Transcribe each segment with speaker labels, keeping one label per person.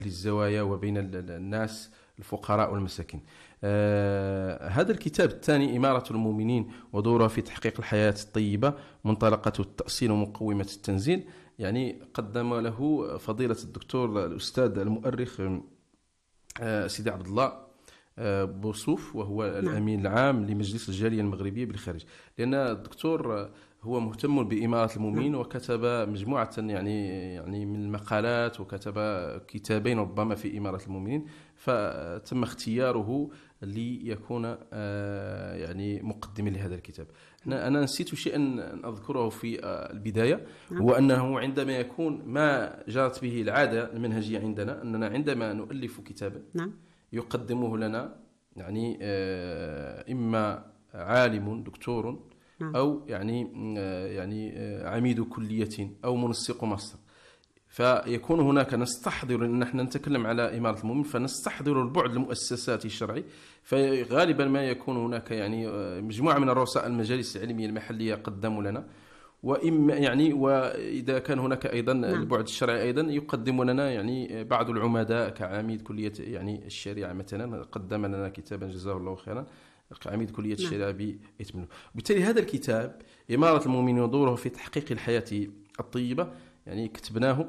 Speaker 1: الزوايا وبين الناس الفقراء والمساكين. هذا الكتاب الثاني إمارة المؤمنين ودورها في تحقيق الحياة الطيبة، منطلقة التأصيل ومقومة التنزيل، يعني قدم له فضيلة الدكتور الأستاذ المؤرخ سيدي عبد الله بوصوف، وهو الأمين العام لمجلس الجالية المغربية بالخارج. لأن الدكتور هو مهتم بإمارة المؤمنين، وكتب مجموعة يعني من المقالات، وكتب كتابين ربما في إمارة المؤمنين، فتم اختياره ليكون يعني مقدما لهذا الكتاب. أنا نسيت شيئا أن أذكره في البداية، هو أنه عندما يكون ما جرت به العادة المنهجية عندنا، أننا عندما نؤلف كتابا يقدمه لنا يعني إما عالم دكتور أو يعني عميد كلية أو منسق ماستر، فيكون هناك نستحضر أن نحن نتكلم على إمارة المؤمن، فنستحضر البعد المؤسساتي الشرعي. فغالبا ما يكون هناك يعني مجموعة من رؤساء المجالس العلمية المحلية قدموا لنا، وإما يعني وإذا كان هناك أيضا البعد الشرعي أيضا يقدم لنا يعني بعض العمداء كعميد كلية يعني الشريعة مثلا قدم لنا كتابا جزاه الله خيرا، عميد كلية الشريعة بإتمنه. بالتالي هذا الكتاب إمارة المؤمنين ودوره في تحقيق الحياة الطيبة يعني كتبناه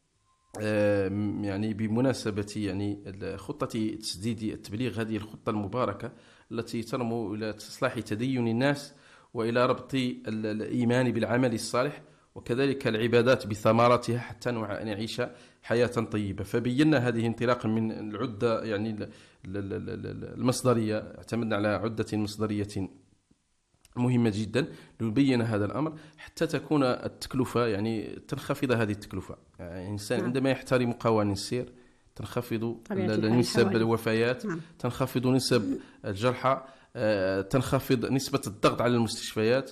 Speaker 1: يعني بمناسبة يعني خطة تسديد التبليغ، هذه الخطة المباركة التي ترمو إلى إصلاح تدين الناس وإلى ربط الإيمان بالعمل الصالح، وكذلك العبادات بثمراتها حتى نعيش حياة طيبة. فبينا هذه انطلاقا من العدة يعني المصدرية، اعتمدنا على عدة مصدرية مهمة جدا لنبين هذا الأمر حتى تكون التكلفة يعني تنخفض هذه التكلفة. يعني الإنسان عندما يحترم قوانين السير تنخفض نسب الوفيات، تنخفض نسب الجرحى، تنخفض نسبة الضغط على المستشفيات،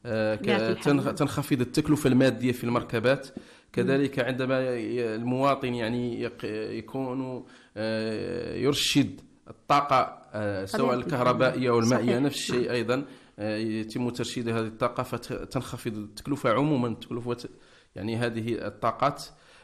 Speaker 1: تنخفض التكلفة المادية في المركبات. كذلك عندما المواطن يعني يكون يرشد الطاقة سواء الكهربائية أو المائية، نفس الشيء أيضا يتم ترشيد هذه الطاقة فتنخفض التكلفة عموما، تكلفة يعني هذه الطاقات.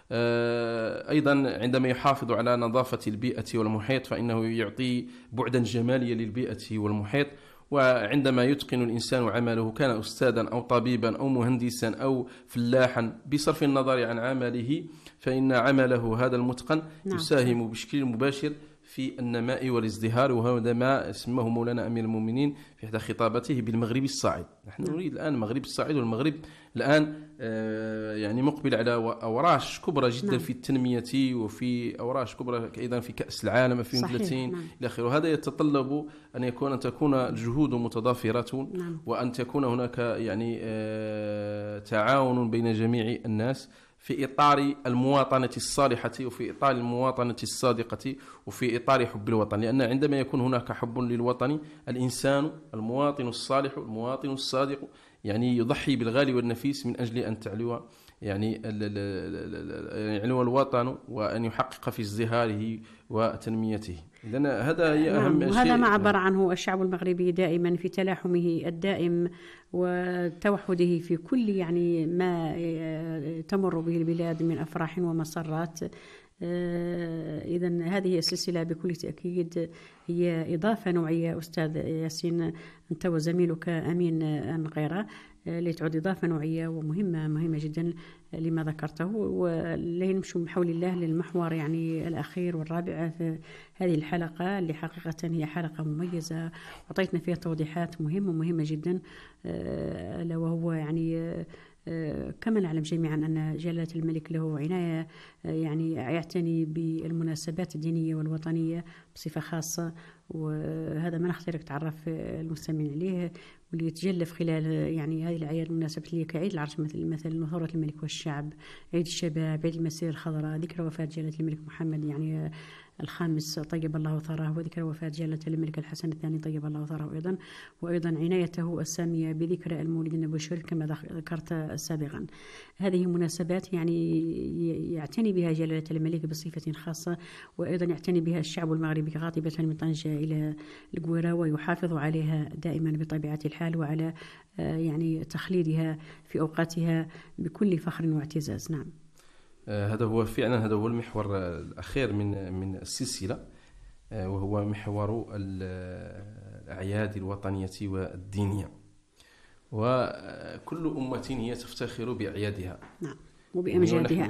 Speaker 1: أيضا عندما يحافظ على نظافة البيئة والمحيط فإنه يعطي بعدا جماليا للبيئة والمحيط. وعندما يتقن الإنسان عمله، كان أستاذا أو طبيبا أو مهندسا أو فلاحا، بصرف النظر عن عمله، فإن عمله هذا المتقن يساهم بشكل مباشر في النماء والازدهار. وهذا ما اسمه مولانا أمير المؤمنين في إحدى خطاباته بالمغرب الصاعد. نحن نريد الآن المغرب الصاعد، والمغرب الآن يعني مقبل على أوراش كبرى جدا في التنمية، وفي أوراش كبرى أيضا في كأس العالم في مدلتين إلى آخره. هذا يتطلب أن تكون الجهود متضافرة، وأن تكون هناك يعني تعاون بين جميع الناس في إطار المواطنة الصالحة، وفي إطار المواطنة الصادقة، وفي إطار حب الوطن. لأن عندما يكون هناك حب للوطن، الإنسان المواطن الصالح المواطن الصادق يعني يضحي بالغالي والنفيس من أجل أن تعلو يعني يعلو الوطن، وأن يحقق في ازدهاره وتنميته. إذن هذا هي أهم شيء.
Speaker 2: وهذا ما عبر عنه الشعب المغربي دائما في تلاحمه الدائم وتوحده في كل يعني ما تمر به البلاد من أفراح ومسرات. إذن هذه السلسلة بكل تأكيد هي إضافة نوعية. أستاذ ياسين، أنت وزميلك أمين أنغيرة لتعد إضافة نوعية مهمة جدا لما ذكرته. ولنمشي بحول الله للمحور يعني الأخير والرابع في هذه الحلقة، اللي حقيقة هي حلقة مميزة وعطيتنا فيها توضيحات مهمة جدا، ألا وهو يعني كما نعلم جميعا أن جلالة الملك له عناية، يعني يعتني بالمناسبات الدينية والوطنية بصفة خاصة، وهذا ما نختارك تعرف المستمعين عليه، واللي يتجلى في خلال يعني هذه الأعياد المناسبة اللي كعيد العرش مثل ثورة الملك والشعب، عيد الشباب، عيد المسيرة الخضراء، ذكرى وفاة جلالة الملك محمد يعني الخامس طيب الله ثراه، وذكرى وفاة جلالة الملك الحسن الثاني طيب الله ثراه أيضا، وأيضا عنايته السامية بذكرى المولد النبوي الشريف كما ذكرت سابقا. هذه مناسبات يعني يعتني بها جلالة الملك بصفة خاصة، وأيضا يعتني بها الشعب المغربي غاضبة من طنجة إلى القويرة، ويحافظ عليها دائما بطبيعة الحال، وعلى يعني تخليدها في أوقاتها بكل فخر واعتزاز. نعم.
Speaker 1: هذا هو فعلا، هذا هو المحور الأخير من السلسلة، وهو محور الأعياد الوطنية والدينية. وكل أمة هي تفتخر بأعيادها
Speaker 2: نعم وبأمجادها.